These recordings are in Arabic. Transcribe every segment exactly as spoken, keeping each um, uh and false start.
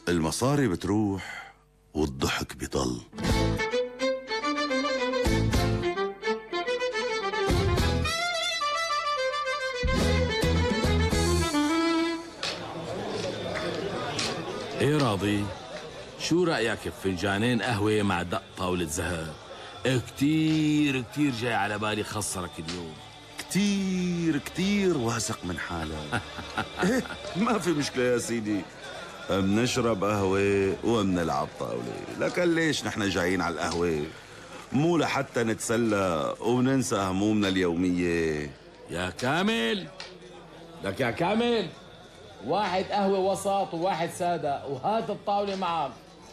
المصاري بتروح والضحك بيضل. ايه راضي؟ شو رأيك بفنجانين قهوة مع دق طاولة ذهب؟ كتير كتير جاي على بالي خسرك اليوم. كتير كتير واثق من حالك. إيه ما في مشكلة يا سيدي، بنشرب قهوة وبنلعب طاولة، لكن ليش نحن جايين على القهوة؟ مو لحتى نتسلى وننسى همومنا اليومية. يا كامل، لك يا كامل، واحد قهوة وسط وواحد سادة، وهات الطاولة معك.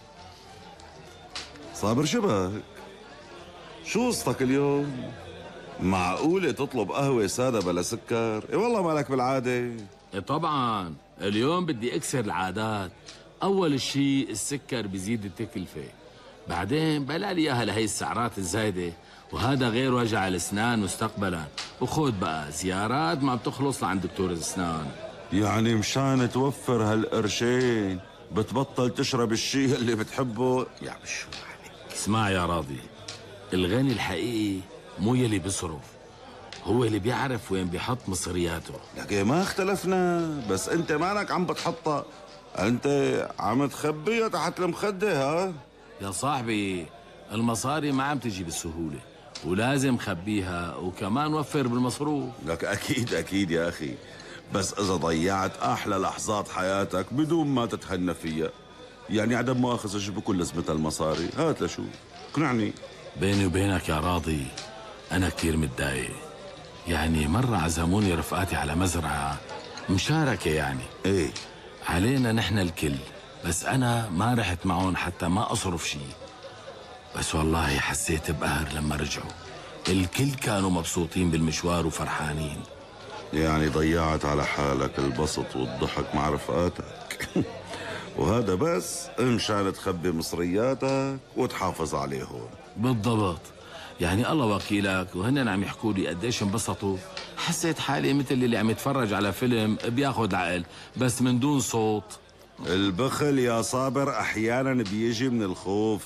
صابر شبك، شو قصتك اليوم؟ معقولة تطلب قهوة سادة بلا سكر؟ اي والله مالك بالعادة. إيه طبعا، اليوم بدي اكسر العادات. اول شيء السكر بيزيد التكلفة، بعدين بلا لي اياها لهي السعرات الزايدة، وهذا غير وجع الاسنان مستقبلا. وخود بقى زيارات ما بتخلص لعند دكتور الاسنان. يعني مشان توفر هالقرشين بتبطل تشرب الشيء اللي بتحبه؟ يا مش شو عليك. اسمع يا راضي، الغني الحقيقي مو يلي بيصرف، هو اللي بيعرف وين بيحط مصرياته. لك ما اختلفنا، بس انت مالك عم بتحطها، انت عم تخبيها تحت المخدة. ها يا صاحبي، المصاري ما عم تجي بالسهولة، ولازم خبيها وكمان وفر بالمصروف. لك اكيد اكيد يا اخي، بس اذا ضيعت احلى لحظات حياتك بدون ما تتهنى فيها، يعني عدم مؤاخذة شو بكون لازمتها المصاري؟ هات لشو اقنعني. بيني وبينك يا راضي، انا كتير متضايق. يعني مرة عزموني رفقاتي على مزرعة مشاركة، يعني ايه علينا نحن الكل، بس انا ما رحت معهم حتى ما اصرف شيء. بس والله حسيت بقهر لما رجعوا، الكل كانوا مبسوطين بالمشوار وفرحانين. يعني ضيعت على حالك البسط والضحك مع رفقاتك. وهذا بس مشان تخبي مصرياتك وتحافظ عليهم. بالضبط، يعني الله وكيلك، وهن عم يحكوا لي قديش انبسطوا، حسيت حالي مثل اللي عم يتفرج على فيلم بياخد العقل بس من دون صوت. البخل يا صابر احيانا بيجي من الخوف،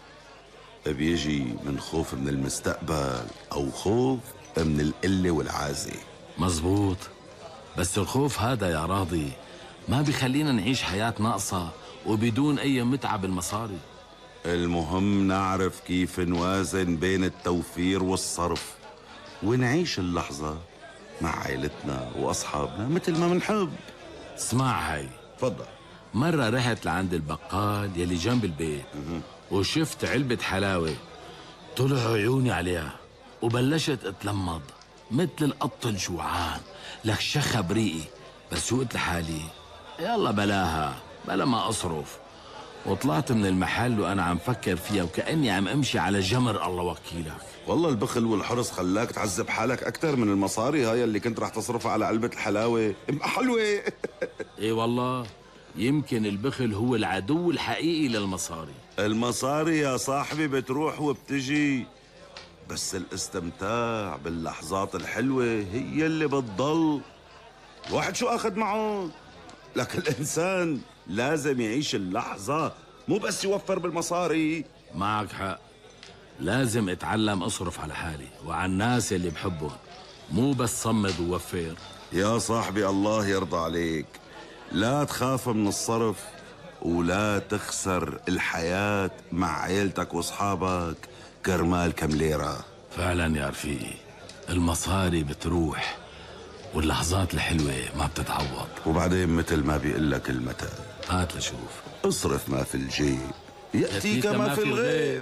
بيجي من خوف من المستقبل او خوف من القلة والعازة. مزبوط، بس الخوف هذا يا راضي ما بيخلينا نعيش حياة ناقصة وبدون أي متعة بالمصاري. المهم نعرف كيف نوازن بين التوفير والصرف، ونعيش اللحظة مع عائلتنا وأصحابنا مثل ما منحب. اسمع هاي، تفضل. مرة رحت لعند البقال يلي جنب البيت وشفت علبة حلاوة، طلع عيوني عليها وبلشت اتلمض مثل القط الجوعان، لك شخة بريقي. بس قلت لحالي يلا بلاها، بلا ما أصرف، وطلعت من المحل وأنا عم فكر فيها وكأني عم أمشي على جمر. الله وكيلك. والله البخل والحرص خلاك تعذب حالك أكثر من المصاري هاي اللي كنت رح تصرفها على علبة الحلاوة حلوة. إيه والله، يمكن البخل هو العدو الحقيقي للمصاري. المصاري يا صاحبي بتروح وبتجي، بس الاستمتاع باللحظات الحلوة هي اللي بتضل. واحد شو أخذ معه؟ لكن الإنسان لازم يعيش اللحظة، مو بس يوفر بالمصاري. معك حق، لازم اتعلم اصرف على حالي وعلى الناس اللي بحبهم، مو بس صمد ووفر. يا صاحبي الله يرضى عليك، لا تخاف من الصرف ولا تخسر الحياة مع عيلتك واصحابك كرمال كم ليرة. فعلا يا رفيقي، المصاري بتروح واللحظات الحلوة ما بتتعوض. وبعدين مثل ما بيقلك المثل، هات لشوف، اصرف ما في الجيب يأتيك ما في الغيب.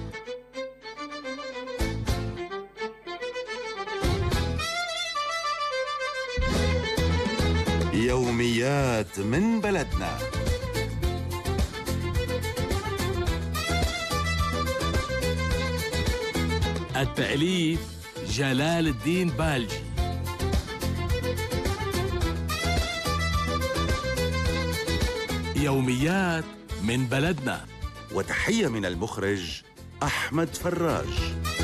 يوميات من بلدنا. التأليف جلال الدين بالجي، يوميات من بلدنا. وتحية من المخرج أحمد فراج.